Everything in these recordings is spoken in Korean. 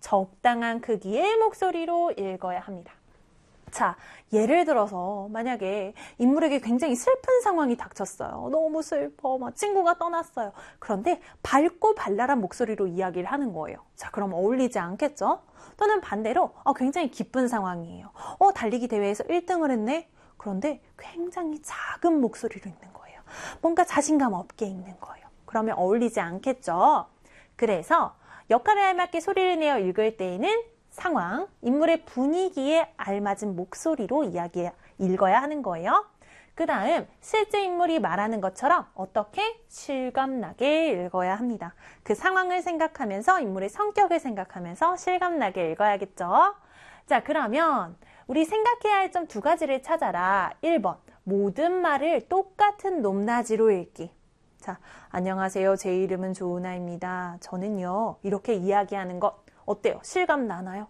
적당한 크기의 목소리로 읽어야 합니다. 자, 예를 들어서 만약에 인물에게 굉장히 슬픈 상황이 닥쳤어요. 너무 슬퍼, 친구가 떠났어요. 그런데 밝고 발랄한 목소리로 이야기를 하는 거예요. 자, 그럼 어울리지 않겠죠? 또는 반대로 굉장히 기쁜 상황이에요. 달리기 대회에서 1등을 했네? 그런데 굉장히 작은 목소리로 읽는 거예요. 뭔가 자신감 없게 읽는 거예요. 그러면 어울리지 않겠죠? 그래서 역할에 알맞게 소리를 내어 읽을 때에는 상황, 인물의 분위기에 알맞은 목소리로 읽어야 하는 거예요. 그 다음 실제 인물이 말하는 것처럼 어떻게 실감나게 읽어야 합니다. 그 상황을 생각하면서 인물의 성격을 생각하면서 실감나게 읽어야겠죠. 자, 그러면 우리 생각해야 할 점 2가지를 찾아라. 1번, 모든 말을 똑같은 높낮이로 읽기. 자, 안녕하세요. 제 이름은 조은아입니다. 저는요, 이렇게 이야기하는 것 어때요? 실감 나나요?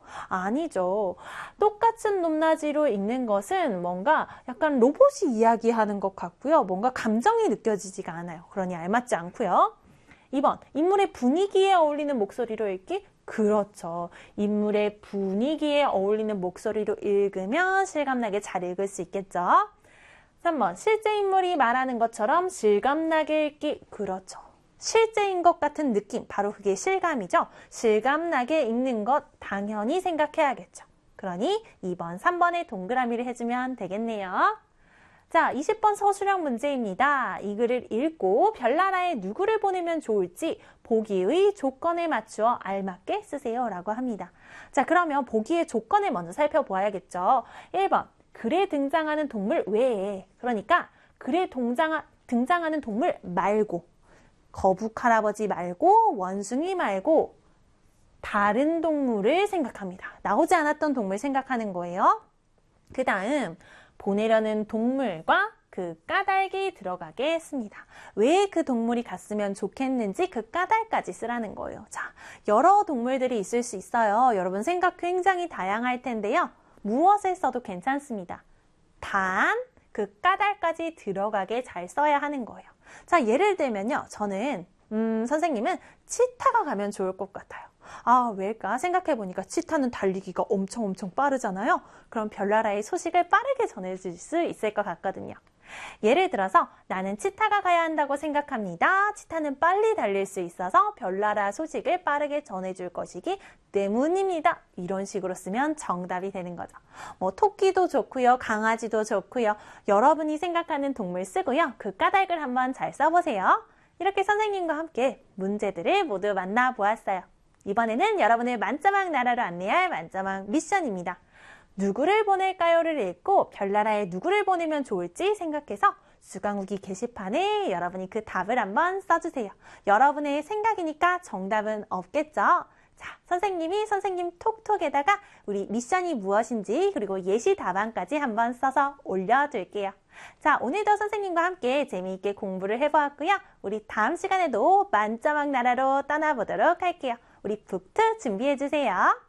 아니죠. 똑같은 높낮이로 읽는 것은 뭔가 약간 로봇이 이야기하는 것 같고요. 뭔가 감정이 느껴지지가 않아요. 그러니 알맞지 않고요. 2번, 인물의 분위기에 어울리는 목소리로 읽기? 그렇죠. 인물의 분위기에 어울리는 목소리로 읽으면 실감나게 잘 읽을 수 있겠죠. 3번, 실제 인물이 말하는 것처럼 실감나게 읽기. 그렇죠. 실제인 것 같은 느낌, 바로 그게 실감이죠. 실감나게 읽는 것 당연히 생각해야겠죠. 그러니 2번, 3번에 동그라미를 해주면 되겠네요. 자, 20번 서술형 문제입니다. 이 글을 읽고 별나라에 누구를 보내면 좋을지 보기의 조건에 맞추어 알맞게 쓰세요 라고 합니다. 자, 그러면 보기의 조건을 먼저 살펴보아야겠죠. 1번, 글에 등장하는 동물 외에, 그러니까 글에 등장하는 동물 말고, 거북 할아버지 말고, 원숭이 말고 다른 동물을 생각합니다. 나오지 않았던 동물 생각하는 거예요. 그 다음 보내려는 동물과 그 까닭이 들어가게 했습니다. 왜 그 동물이 갔으면 좋겠는지 그 까닭까지 쓰라는 거예요. 자, 여러 동물들이 있을 수 있어요. 여러분 생각 굉장히 다양할 텐데요. 무엇을 써도 괜찮습니다. 단 그 까닭까지 들어가게 잘 써야 하는 거예요. 자, 예를 들면요. 저는 선생님은 치타가 가면 좋을 것 같아요. 아, 왜일까? 생각해보니까 치타는 달리기가 엄청 빠르잖아요. 그럼 별나라의 소식을 빠르게 전해줄 수 있을 것 같거든요. 예를 들어서 나는 치타가 가야 한다고 생각합니다. 치타는 빨리 달릴 수 있어서 별나라 소식을 빠르게 전해줄 것이기 때문입니다. 이런 식으로 쓰면 정답이 되는 거죠. 토끼도 좋고요. 강아지도 좋고요. 여러분이 생각하는 동물 쓰고요. 그 까닭을 한번 잘 써보세요. 이렇게 선생님과 함께 문제들을 모두 만나보았어요. 이번에는 여러분을 만짜막 나라로 안내할 만짜막 미션입니다. 누구를 보낼까요를 읽고 별나라에 누구를 보내면 좋을지 생각해서 수강후기 게시판에 여러분이 그 답을 한번 써주세요. 여러분의 생각이니까 정답은 없겠죠? 자, 선생님이 선생님 톡톡에다가 우리 미션이 무엇인지 그리고 예시 답안까지 한번 써서 올려둘게요. 자, 오늘도 선생님과 함께 재미있게 공부를 해보았고요. 우리 다음 시간에도 만짜막 나라로 떠나보도록 할게요. 우리 북트 준비해주세요.